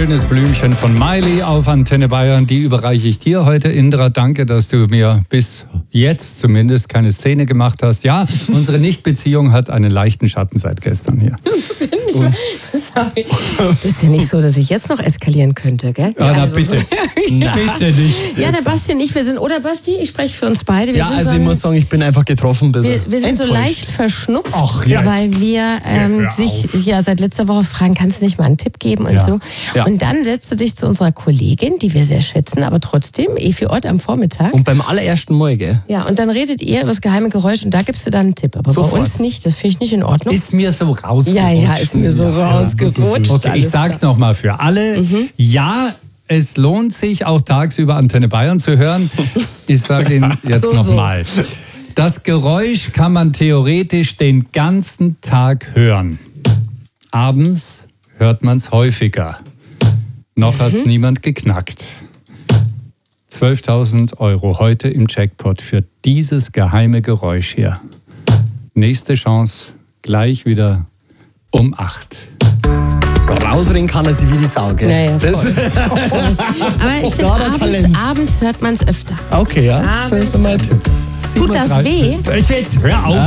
schönes Blümchen von Miley auf Antenne Bayern. Die überreiche ich dir heute, Indra. Danke, dass du mir bis jetzt zumindest keine Szene gemacht hast. Ja, unsere Nichtbeziehung hat einen leichten Schatten seit gestern hier. Sorry. Das ist ja nicht so, dass ich jetzt noch eskalieren könnte, gell? Ja, also, bitte. Bitte nicht. Ja, der Basti und ich, wir sind, oder Basti, ich spreche für uns beide. Wir sind also so ich muss sagen, ich bin einfach getroffen. Wir sind so leicht verschnupft, jetzt. weil wir sich seit letzter Woche fragen, kannst du nicht mal einen Tipp geben und so. Ja. Und dann setzt du dich zu unserer Kollegin, die wir sehr schätzen, aber trotzdem, Evi Ott am Vormittag. Und beim allerersten Mal, gell? Ja, und dann redet ihr über das geheime Geräusch und da gibst du dann einen Tipp. Aber sofort. Bei uns nicht, das finde ich nicht in Ordnung. Ist mir so rausgerutscht. Ja, ist mir so rausgerutscht. Okay, ich sag's nochmal für alle. Ja, es lohnt sich auch tagsüber Antenne Bayern zu hören. Ich sage Ihnen jetzt nochmal. Das Geräusch kann man theoretisch den ganzen Tag hören. Abends hört man es häufiger. Noch hat's niemand geknackt. 12.000 € heute im Jackpot für dieses geheime Geräusch hier. Nächste Chance gleich wieder um 8. Rausringen kann er sie wie die Sau, gell? Naja, aber ich finde, abends hört man es öfter. Okay, ja. Das ist mein Tipp. Tut das weh? Jetzt hör auf!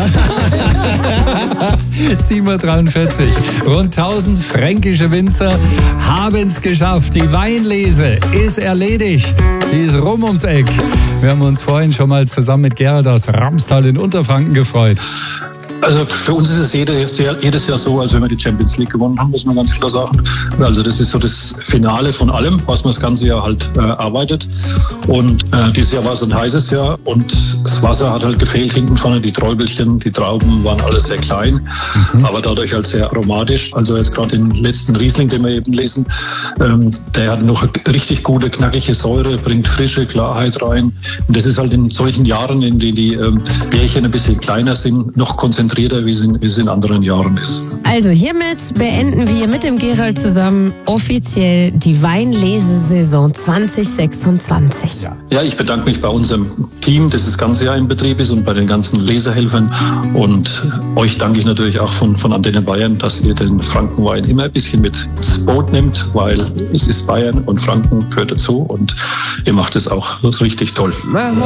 7.43 Uhr. Rund 1000 fränkische Winzer haben es geschafft. Die Weinlese ist erledigt. Die ist rum ums Eck. Wir haben uns vorhin schon mal zusammen mit Gerald aus Ramstal in Unterfranken gefreut. Also für uns ist es jedes Jahr so, als wenn wir die Champions League gewonnen haben, muss man ganz klar sagen. Also das ist so das Finale von allem, was man das ganze Jahr halt arbeitet. Und dieses Jahr war es ein heißes Jahr und das Wasser hat halt gefehlt hinten vorne. Die Träubelchen, die Trauben waren alles sehr klein, aber dadurch halt sehr aromatisch. Also jetzt gerade den letzten Riesling, den wir eben lesen, der hat noch richtig gute, knackige Säure, bringt frische Klarheit rein. Und das ist halt in solchen Jahren, in denen die Bärchen ein bisschen kleiner sind, noch konzentrierter, wie es in anderen Jahren ist. Also hiermit beenden wir mit dem Gerald zusammen offiziell die Weinlesesaison 2026. Ja, ich bedanke mich bei unserem Team, das das ganze Jahr in Betrieb ist und bei den ganzen Lesehelfern. Und euch danke ich natürlich auch von Antenne Bayern, dass ihr den Frankenwein immer ein bisschen mit ins Boot nimmt, weil es ist Bayern und Franken gehört dazu und ihr macht es auch richtig toll.